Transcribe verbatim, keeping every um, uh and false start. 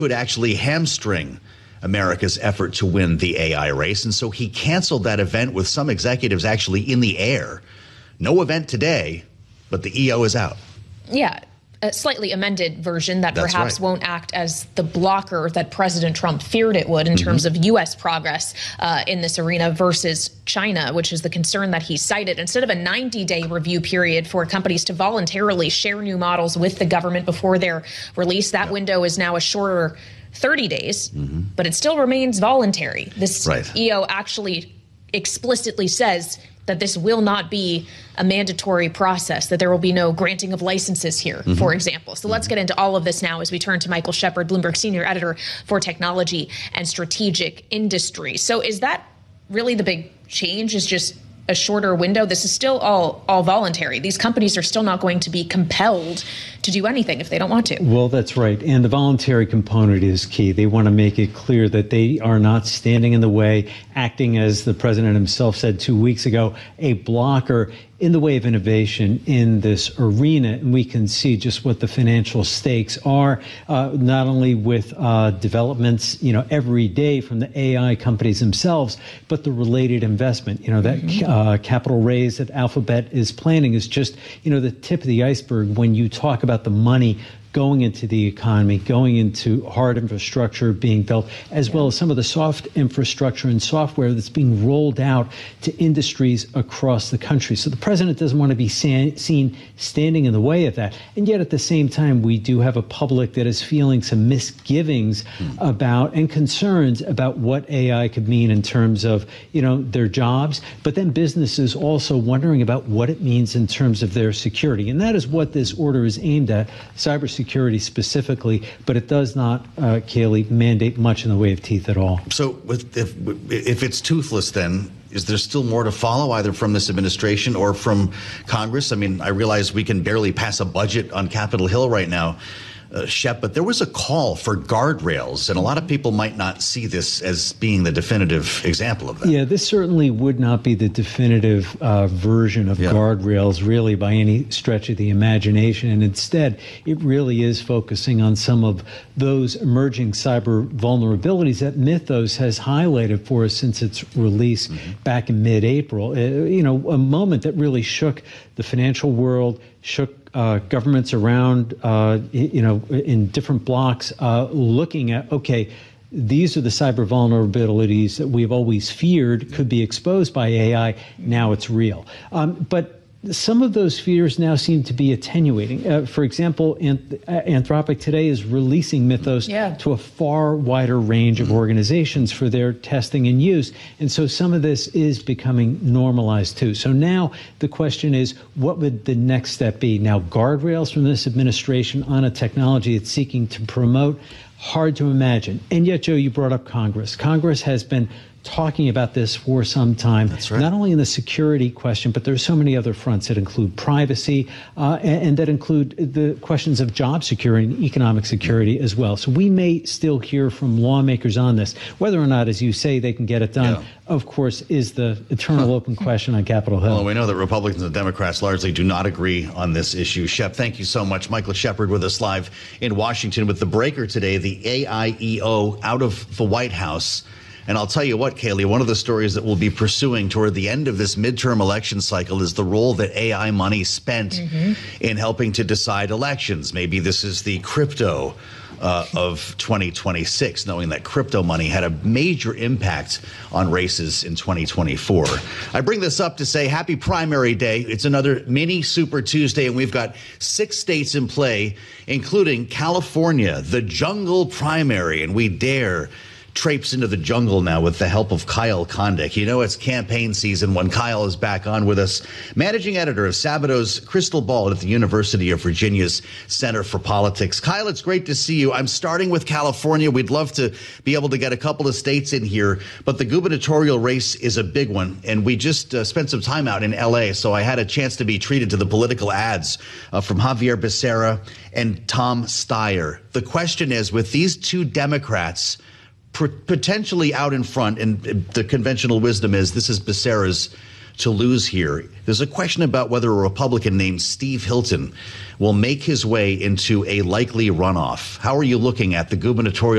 could actually hamstring America's effort to win the A I race. And so he canceled that event with some executives actually in the air. No event today, but the E O is out. Yeah. A slightly amended version that That's perhaps right. won't act as the blocker that President Trump feared it would in mm-hmm. terms of U S progress uh, in this arena versus China, which is the concern that he cited. Instead of a ninety-day review period for companies to voluntarily share new models with the government before they're released, that yep. window is now a shorter thirty days, mm-hmm. but it still remains voluntary. This right. E O actually explicitly says that this will not be a mandatory process, that there will be no granting of licenses here, mm-hmm. for example. So mm-hmm. let's get into all of this now as we turn to Michael Shepard, Bloomberg senior editor for technology and strategic industry. So is that really the big change, is just a shorter window? This is still all all voluntary. These companies are still not going to be compelled to do anything if they don't want to. Well, that's right. And the voluntary component is key. They want to make it clear that they are not standing in the way, acting, as the president himself said two weeks ago, a blocker in the way of innovation in this arena. And we can see just what the financial stakes are, uh, not only with uh, developments, you know, every day from the A I companies themselves, but the related investment. You know, that mm-hmm. uh, capital raise that Alphabet is planning is just, you know, the tip of the iceberg when you talk about the money going into the economy, going into hard infrastructure being built, as yeah. well as some of the soft infrastructure and software that's being rolled out to industries across the country. So the president doesn't want to be san- seen standing in the way of that. And yet at the same time, we do have a public that is feeling some misgivings mm. about and concerns about what A I could mean in terms of, you know, their jobs, but then businesses also wondering about what it means in terms of their security. And that is what this order is aimed at, cybersecurity. Security specifically, but it does not, uh, Kayleigh, mandate much in the way of teeth at all. So with, if, if it's toothless, then is there still more to follow, either from this administration or from Congress? I mean, I realize we can barely pass a budget on Capitol Hill right now, uh, Shep, but there was a call for guardrails, and a lot of people might not see this as being the definitive example of that. Yeah, this certainly would not be the definitive uh, version of yeah. guardrails, really, by any stretch of the imagination. And instead, it really is focusing on some of those emerging cyber vulnerabilities that Mythos has highlighted for us since its release mm-hmm. back in mid-April. Uh, you know, a moment that really shook the financial world, shook Uh, governments around, uh, you know, in different blocks, uh, looking at, okay, these are the cyber vulnerabilities that we've always feared could be exposed by A I. Now it's real. Um, but some of those fears now seem to be attenuating. Uh, for example, Anth- Anthropic today is releasing Mythos yeah. to a far wider range of organizations for their testing and use. And so some of this is becoming normalized too. So now the question is, what would the next step be? Now, guardrails from this administration on a technology it's seeking to promote? Hard to imagine. And yet, Joe, you brought up Congress. Congress has been talking about this for some time, That's right. not only in the security question, but there's so many other fronts that include privacy uh, and, and that include the questions of job security and economic security as well. So we may still hear from lawmakers on this. Whether or not, as you say, they can get it done, yeah. of course, is the eternal huh. open question on Capitol Hill. Well, we know that Republicans and Democrats largely do not agree on this issue. Shep, thank you so much. Michael Shepard with us live in Washington with the breaker today, the A I E O out of the White House. And I'll tell you what, Kayleigh, one of the stories that we'll be pursuing toward the end of this midterm election cycle is the role that A I money spent mm-hmm. in helping to decide elections. Maybe this is the crypto uh, of twenty twenty-six, knowing that crypto money had a major impact on races in twenty twenty-four. I bring this up to say happy primary day. It's another mini Super Tuesday, and we've got six states in play, including California, the jungle primary, and we dare traipse into the jungle now with the help of Kyle Kondik. You know, it's campaign season when Kyle is back on with us, managing editor of Sabado's Crystal Ball at the University of Virginia's Center for Politics. Kyle, it's great to see you. I'm starting with California. We'd love to be able to get a couple of states in here, but the gubernatorial race is a big one, and we just uh, spent some time out in L A, so I had a chance to be treated to the political ads uh, from Javier Becerra and Tom Steyer. The question is, with these two Democrats potentially out in front, and the conventional wisdom is this is Becerra's to lose here. There's a question about whether a Republican named Steve Hilton will make his way into a likely runoff. How are you looking at the gubernatorial